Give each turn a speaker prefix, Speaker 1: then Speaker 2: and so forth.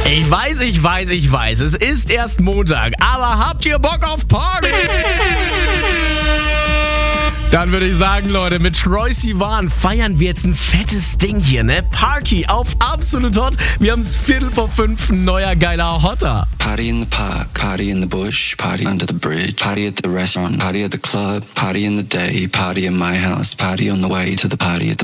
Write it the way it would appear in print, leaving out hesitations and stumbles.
Speaker 1: Ich weiß. Es ist erst Montag, aber habt ihr Bock auf Party? Dann würde ich sagen, Leute, mit Troye Sivan feiern wir jetzt ein fettes Ding hier, ne? Party auf Absolut Hot. Wir haben es 4:45, ein neuer geiler Hotter.
Speaker 2: Party in the park, party in the bush, party under the bridge, party at the restaurant, party at the club, party in the day, party in my house, party on the way to the party at the